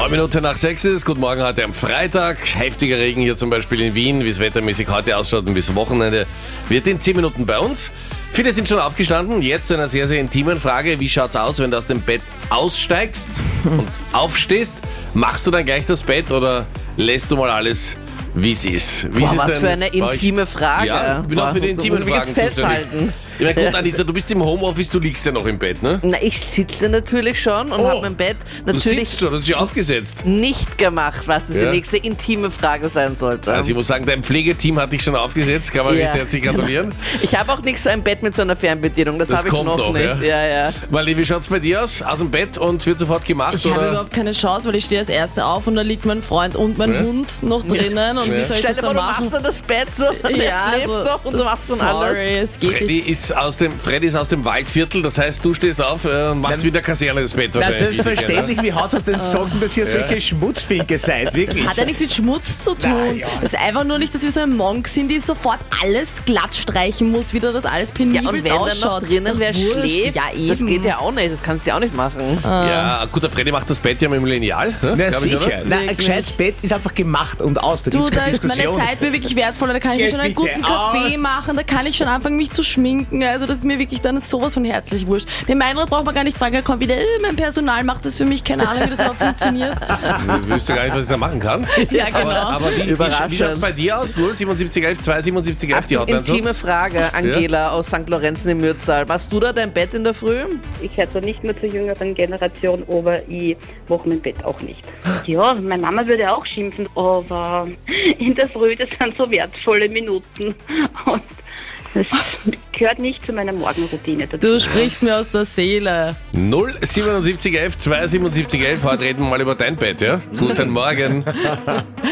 9:09 ist es. Guten Morgen heute am Freitag. Heftiger Regen hier zum Beispiel in Wien. Wie es wettermäßig heute ausschaut und bis Wochenende wird in 10 Minuten bei uns. Viele sind schon aufgestanden. Jetzt zu einer sehr, sehr intimen Frage. Wie schaut's aus, wenn du aus dem Bett aussteigst und aufstehst? Machst du dann gleich das Bett oder lässt du mal alles, wie es ist? Wie ist es Was denn für eine bei euch? intime Frage. Ja, ich bin auch für die intimen muss ich Fragen jetzt festhalten. zuständig. Ja, gut, Anita, du bist im Homeoffice, du liegst ja noch im Bett, ne? Na, ich sitze natürlich schon und habe mein Bett Du natürlich sitzt schon, du hast dich aufgesetzt. nicht gemacht, was das Ja. die nächste intime Frage sein sollte. Also ich muss sagen, dein Pflegeteam hat dich schon aufgesetzt, kann man Ja. recht herzlich gratulieren. Ich habe auch nichts so ein Bett mit so einer Fernbedienung, das Das habe ich kommt noch noch, nicht. Ja. Marli, wie schaut's bei dir aus? Aus dem Bett und wird sofort gemacht? Ich habe oder? überhaupt keine Chance, weil ich stehe als Erste auf und da liegt mein Freund und mein Ja. Hund noch drinnen. Und Ja. wie soll ich Stell das dir vor, dann du machen? machst dann das Bett so, und er schläft doch und du machst schon alles. Sorry, es geht Freddy nicht. ist aus dem Waldviertel, das heißt, du stehst auf und machst wieder Kaserne das Bett Na, wahrscheinlich. selbstverständlich, wie haut's aus den Socken, dass ihr solche Schmutzfinke seid, wirklich. Das hat ja nichts mit Schmutz zu tun. Na ja. Das ist einfach nur nicht, dass wir so ein Monk sind, die sofort alles glatt streichen muss, wieder das alles Ja, penibel und wenn dann noch ausschaut. drinnen Doch wer wurscht. schläft, Ja, eben. das geht ja auch nicht, das kannst du ja auch nicht machen. Ja, gut, der Freddy macht das Bett ja mit dem Lineal. Ne? Na Glaub ich, sicher. oder? Na, ein Wirklich. gescheites Bett ist einfach gemacht und aus. Da Du, gibt's da keine ist meine Diskussion. Zeit mir wirklich wertvoller, da kann ich mir Geh schon einen bitte guten Kaffee aus. machen, da kann ich schon anfangen, mich zu schminken. Also das ist mir wirklich dann sowas von herzlich wurscht. Den Meinrad braucht man gar nicht fragen, da kommt wieder, mein Personal macht das für mich, keine Ahnung, wie das überhaupt funktioniert. Ich wüsste gar nicht, was ich da machen kann. Ja, genau. Aber wie Überraschend. schaut's bei dir aus? 07711 27711, die Hotline Intime sonst? Frage, Angela aus St. Lorenzen im Mürztal. Machst du da dein Bett in der Früh? Ich gehöre zwar nicht mehr zur jüngeren Generation, aber ich mache mein Bett auch nicht. Ja, meine Mama würde auch schimpfen, aber in der Früh, das sind so wertvolle Minuten und das gehört nicht zu meiner Morgenroutine dazu. Du sprichst mir aus der Seele. 07711 27711, heute reden wir mal über dein Bett, ja? Guten Morgen.